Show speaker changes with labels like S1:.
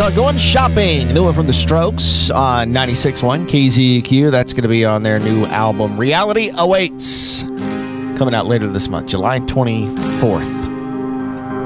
S1: called Going Shopping. New one from The Strokes on 96.1 KZQ. That's going to be on their new album, Reality Awaits, coming out later this month, July 24th.